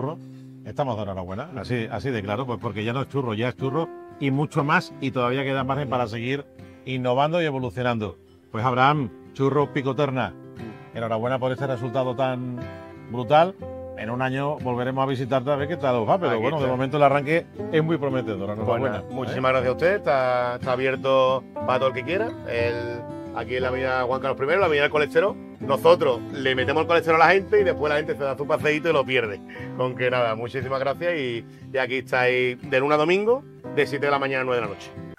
churro, estamos de enhorabuena, así de claro, pues porque ya no es churro, ya es churro y mucho más, y todavía queda margen para seguir innovando y evolucionando. Pues Abraham, Churros Picoterna, enhorabuena por este resultado tan brutal. En un año volveremos a visitarte a ver qué tal os va, pero Aquí bueno, está. de momento el arranque es muy prometedor. Enhorabuena. Muchísimas gracias a usted, está abierto para todo el que quiera. Aquí en la avenida Juan Carlos I, la avenida del colesterol, nosotros le metemos el colesterol a la gente y después la gente se da su paseíto y lo pierde. Con que nada, muchísimas gracias y aquí estáis de lunes a domingo, de 7 de la mañana a 9 de la noche.